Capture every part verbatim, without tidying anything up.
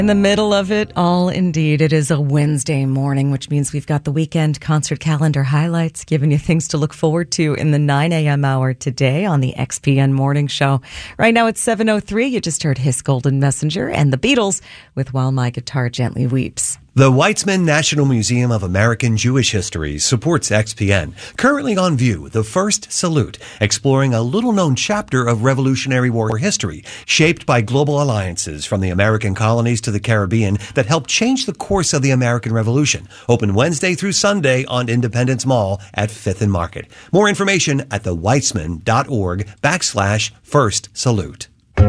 In the middle of it all, indeed, it is a Wednesday morning, which means we've got the weekend concert calendar highlights, giving you things to look forward to in the nine a.m. hour today on the X P N Morning Show. Right now it's seven oh three. You just heard His Golden Messenger and the Beatles with While My Guitar Gently Weeps. The Weizmann National Museum of American Jewish History supports X P N. Currently on view, The First Salute, exploring a little-known chapter of Revolutionary War history, shaped by global alliances from the American colonies to the Caribbean that helped change the course of the American Revolution. Open Wednesday through Sunday on Independence Mall at Fifth and Market. More information at the weitzman.org backslash First Salute.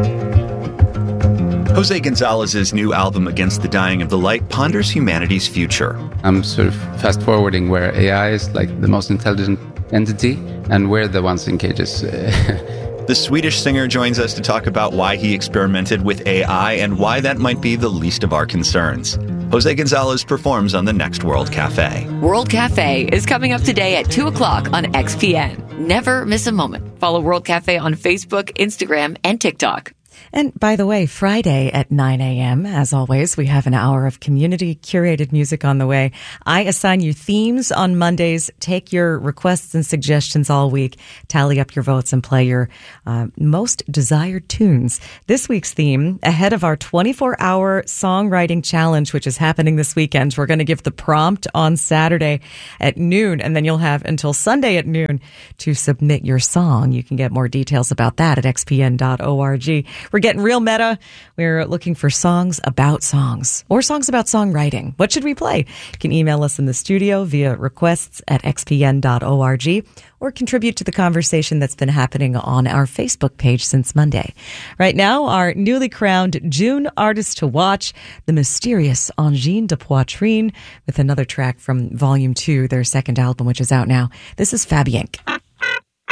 Jose Gonzalez's new album, Against the Dying of the Light, ponders humanity's future. I'm sort of fast-forwarding where A I is like the most intelligent entity, and we're the ones in cages. The Swedish singer joins us to talk about why he experimented with A I and why that might be the least of our concerns. Jose Gonzalez performs on the next World Cafe. World Cafe is coming up today at two o'clock on X P N. Never miss a moment. Follow World Cafe on Facebook, Instagram, and TikTok. And by the way, Friday at nine a.m., as always, we have an hour of community-curated music on the way. I assign you themes on Mondays. Take your requests and suggestions all week, tally up your votes, and play your uh, most desired tunes. This week's theme, ahead of our twenty-four hour songwriting challenge, which is happening this weekend. We're going to give the prompt on Saturday at noon, and then you'll have until Sunday at noon to submit your song. You can get more details about that at x p n dot org. We're getting real meta. We're looking for songs about songs or songs about songwriting. What should we play? You can email us in the studio via requests at x p n dot org or contribute to the conversation that's been happening on our Facebook page since Monday. Right now, our newly crowned June Artist to Watch, the mysterious Angine de Poitrine, with another track from Volume two, their second album, which is out now. This is Fabienk.